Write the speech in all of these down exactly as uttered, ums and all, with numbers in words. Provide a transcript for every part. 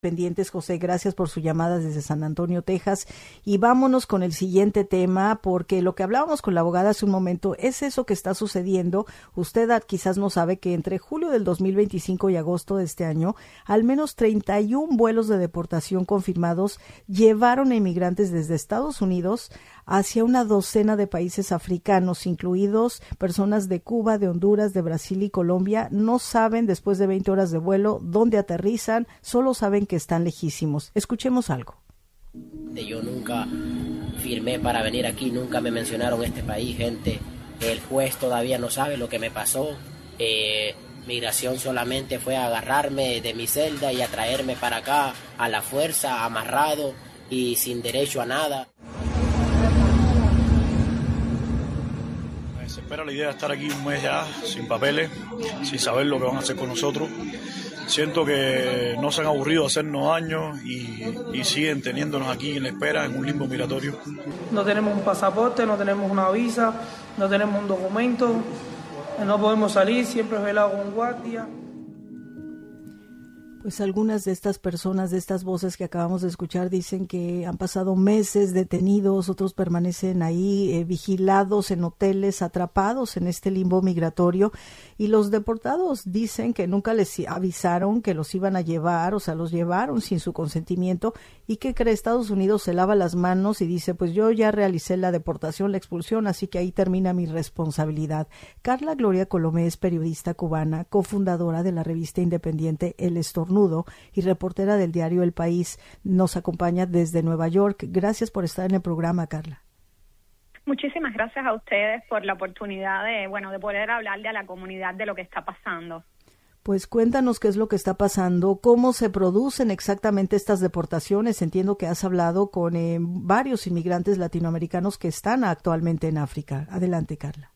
Pendientes, José, gracias por su llamada desde San Antonio, Texas. Y vámonos con el siguiente tema, porque lo que hablábamos con la abogada hace un momento es eso que está sucediendo. Usted quizás no sabe que entre julio del dos mil veinticinco y agosto de este año, al menos treinta y uno vuelos de deportación confirmados llevaron a inmigrantes desde Estados Unidos hacia una docena de países africanos, incluidos personas de Cuba, de Honduras, de Brasil y Colombia. No saben, después de veinte horas de vuelo, dónde aterrizan, solo saben que están lejísimos. Escuchemos algo. Yo nunca firmé para venir aquí, nunca me mencionaron este país, gente. El juez todavía no sabe lo que me pasó. Eh, migración solamente fue a agarrarme de mi celda y a traerme para acá a la fuerza, amarrado y sin derecho a nada. Me desespera la idea de estar aquí un mes ya, sin papeles, sin saber lo que van a hacer con nosotros. Siento que no se han aburrido de hacernos daño y, y siguen teniéndonos aquí en la espera, en un limbo migratorio. No tenemos un pasaporte, no tenemos una visa, no tenemos un documento, no podemos salir, siempre es velado con guardia. Pues algunas de estas personas, de estas voces que acabamos de escuchar, dicen que han pasado meses detenidos, otros permanecen ahí eh, vigilados en hoteles, atrapados en este limbo migratorio, y los deportados dicen que nunca les avisaron que los iban a llevar, o sea, los llevaron sin su consentimiento, y que cree Estados Unidos se lava las manos y dice, pues yo ya realicé la deportación, la expulsión, así que ahí termina mi responsabilidad. Carla Gloria Colomé es periodista cubana, cofundadora de la revista independiente El Estornudo y reportera del diario El País. Nos acompaña desde Nueva York. Gracias por estar en el programa, Carla. Muchísimas gracias a ustedes por la oportunidad de, bueno, de poder hablarle a la comunidad de lo que está pasando. Pues cuéntanos qué es lo que está pasando, cómo se producen exactamente estas deportaciones. Entiendo que has hablado con eh, varios inmigrantes latinoamericanos que están actualmente en África. Adelante, Carla.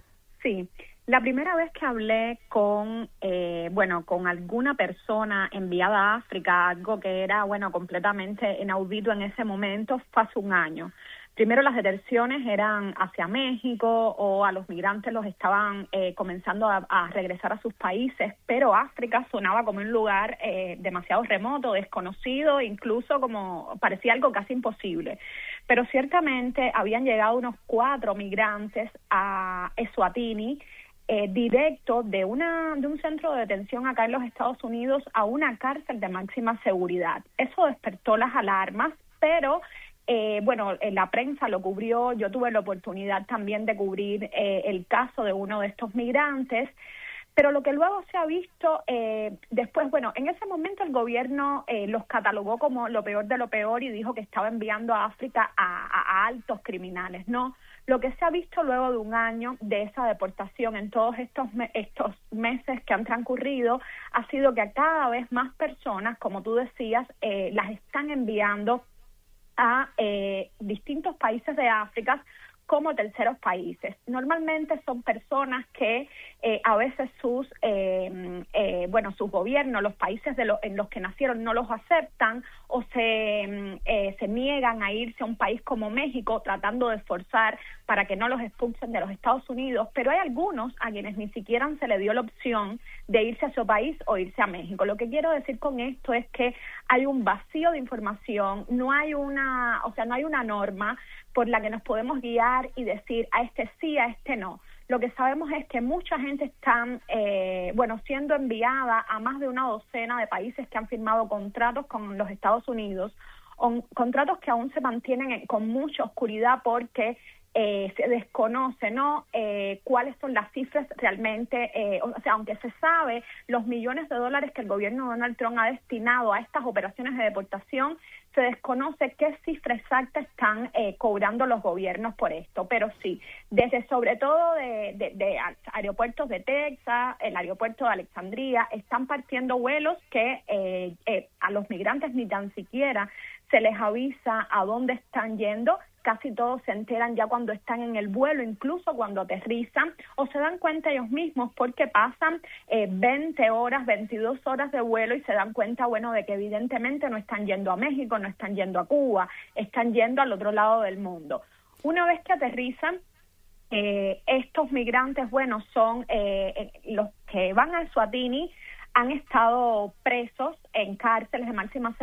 Sí. La primera vez que hablé con, eh, bueno, con alguna persona enviada a África, algo que era, bueno, completamente inaudito en ese momento, fue hace un año. Primero las detenciones eran hacia México o a los migrantes los estaban eh, comenzando a, a regresar a sus países, pero África sonaba como un lugar eh, demasiado remoto, desconocido, incluso como parecía algo casi imposible. Pero ciertamente habían llegado unos cuatro migrantes a Eswatini, Eh, directo de una de un centro de detención acá en los Estados Unidos a una cárcel de máxima seguridad. Eso despertó las alarmas, pero eh, bueno, eh, la prensa lo cubrió. Yo tuve la oportunidad también de cubrir eh, el caso de uno de estos migrantes, pero lo que luego se ha visto eh, después, bueno, en ese momento el gobierno eh, los catalogó como lo peor de lo peor y dijo que estaba enviando a África a, a, a altos criminales, ¿no? Lo que se ha visto luego de un año de esa deportación en todos estos me- estos meses que han transcurrido ha sido que a cada vez más personas, como tú decías, eh, las están enviando a eh, distintos países de África como terceros países. Normalmente son personas que eh, a veces sus eh, eh, bueno sus gobiernos, los países de lo, en los que nacieron no los aceptan o se eh, se niegan a irse a un país como México tratando de forzar para que no los expulsen de los Estados Unidos, pero hay algunos a quienes ni siquiera se le dio la opción de irse a su país o irse a México. Lo que quiero decir con esto es que hay un vacío de información, no hay una, o sea, no hay una norma por la que nos podemos guiar y decir a este sí, a este no. Lo que sabemos es que mucha gente está, eh, bueno, siendo enviada a más de una docena de países que han firmado contratos con los Estados Unidos, on, contratos que aún se mantienen en, con mucha oscuridad porque eh, se desconoce, ¿no? Eh, cuáles son las cifras realmente, eh, o sea, aunque se sabe los millones de dólares que el gobierno de Donald Trump ha destinado a estas operaciones de deportación, se desconoce qué cifra exacta están eh, cobrando los gobiernos por esto, pero sí, desde sobre todo de, de, de aeropuertos de Texas, el aeropuerto de Alexandria, están partiendo vuelos que eh, eh, a los migrantes ni tan siquiera se les avisa a dónde están yendo. Casi todos se enteran ya cuando están en el vuelo, incluso cuando aterrizan, o se dan cuenta ellos mismos porque pasan eh, veinte horas, veintidós horas de vuelo y se dan cuenta, bueno, de que evidentemente no están yendo a México, no están yendo a Cuba, están yendo al otro lado del mundo. Una vez que aterrizan, eh, estos migrantes, bueno, son eh, los que van a Eswatini. han estado presos en cárceles de máxima